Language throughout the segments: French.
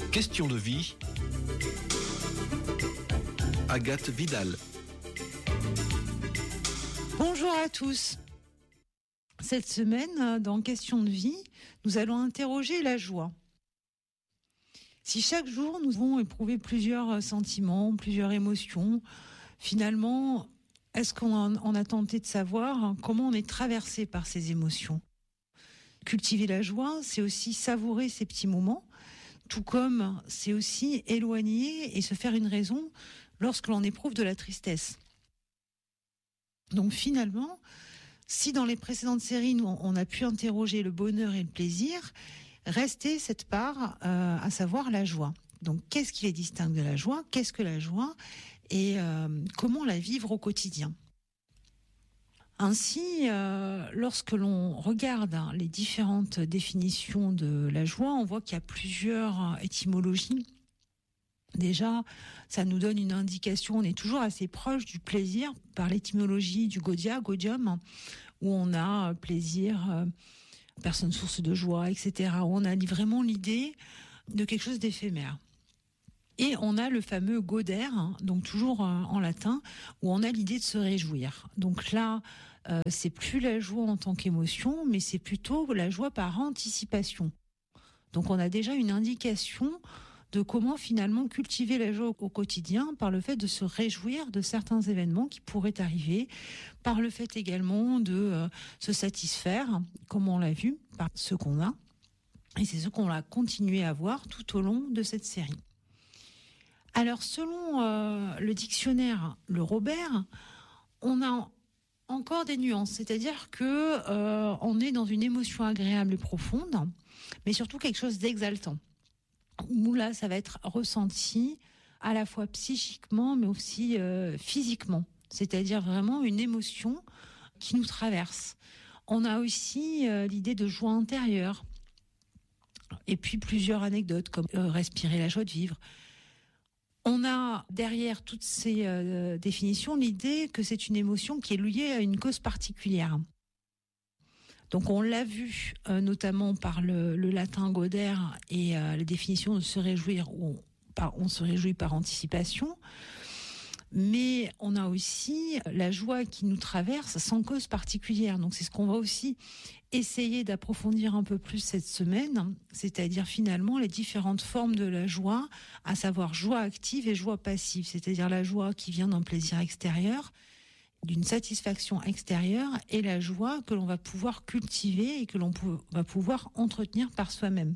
Question de vie. Agathe Vidal. Bonjour à tous. Cette semaine, dans Question de vie, nous allons interroger la joie. Si chaque jour nous avons éprouvé plusieurs sentiments, plusieurs émotions, finalement, est-ce qu'on a tenté de savoir comment on est traversé par ces émotions ? Cultiver la joie, c'est aussi savourer ces petits moments, tout comme c'est aussi éloigner et se faire une raison lorsque l'on éprouve de la tristesse. Donc finalement, si dans les précédentes séries, nous, on a pu interroger le bonheur et le plaisir, restait cette part, à savoir la joie. Donc qu'est-ce qui les distingue de la joie ? Qu'est-ce que la joie ? Et comment la vivre au quotidien ? Ainsi, lorsque l'on regarde les différentes définitions de la joie, on voit qu'il y a plusieurs étymologies. Déjà, ça nous donne une indication, on est toujours assez proche du plaisir par l'étymologie du gaudium, où on a plaisir, personne source de joie, etc. Où on a vraiment l'idée de quelque chose d'éphémère. Et on a le fameux gauder, donc toujours en latin, où on a l'idée de se réjouir. Donc là, c'est plus la joie en tant qu'émotion, mais c'est plutôt la joie par anticipation. Donc on a déjà une indication de comment finalement cultiver la joie au quotidien par le fait de se réjouir de certains événements qui pourraient arriver, par le fait également de se satisfaire, comme on l'a vu, par ce qu'on a. Et c'est ce qu'on a continué à voir tout au long de cette série. Alors, selon le dictionnaire Le Robert, on a encore des nuances, c'est-à-dire que on est dans une émotion agréable et profonde, mais surtout quelque chose d'exaltant. Où là, ça va être ressenti à la fois psychiquement, mais aussi physiquement, c'est-à-dire vraiment une émotion qui nous traverse. On a aussi l'idée de joie intérieure, et puis plusieurs anecdotes comme respirer la joie de vivre. On a derrière toutes ces définitions l'idée que c'est une émotion qui est liée à une cause particulière. Donc on l'a vu notamment par le latin gauder et la définition de se réjouir, où on se réjouit par anticipation. Mais on a aussi la joie qui nous traverse sans cause particulière. Donc c'est ce qu'on va aussi essayer d'approfondir un peu plus cette semaine, c'est-à-dire finalement les différentes formes de la joie, à savoir joie active et joie passive, c'est-à-dire la joie qui vient d'un plaisir extérieur, d'une satisfaction extérieure, et la joie que l'on va pouvoir cultiver et que l'on va pouvoir entretenir par soi-même.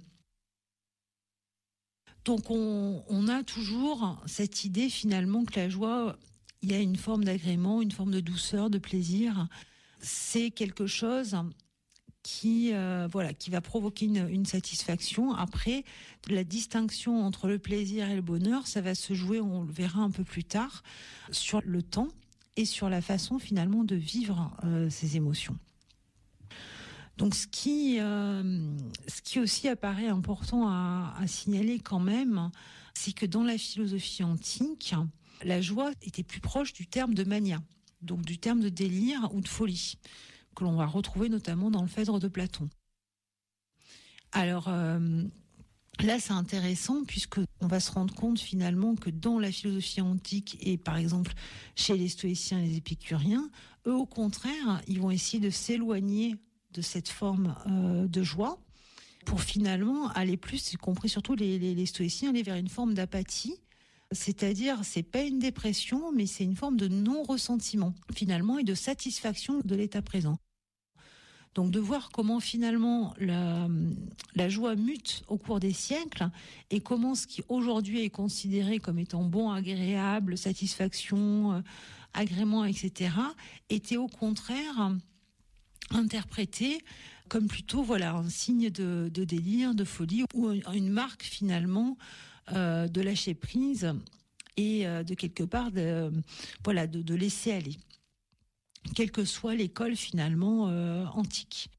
Donc on a toujours cette idée finalement que la joie, il y a une forme d'agrément, une forme de douceur, de plaisir. C'est quelque chose qui va provoquer une satisfaction. Après, la distinction entre le plaisir et le bonheur, ça va se jouer, on le verra un peu plus tard, sur le temps et sur la façon finalement de vivre ces émotions. Donc ce qui aussi apparaît important à signaler quand même, c'est que dans la philosophie antique, la joie était plus proche du terme de mania, donc du terme de délire ou de folie, que l'on va retrouver notamment dans le Phèdre de Platon. Alors là, c'est intéressant puisque on va se rendre compte finalement que dans la philosophie antique et par exemple chez les stoïciens et les épicuriens, eux au contraire, ils vont essayer de s'éloigner de cette forme de joie pour finalement aller plus, y compris surtout les stoïciens, aller vers une forme d'apathie. C'est-à-dire, c'est pas une dépression, mais c'est une forme de non-ressentiment finalement et de satisfaction de l'état présent. Donc de voir comment finalement la joie mute au cours des siècles et comment ce qui aujourd'hui est considéré comme étant bon, agréable, satisfaction, agrément, etc., était au contraire interprété comme plutôt un signe de délire, de folie, ou une marque finalement de lâcher prise et de quelque part de laisser aller, quelle que soit l'école finalement antique.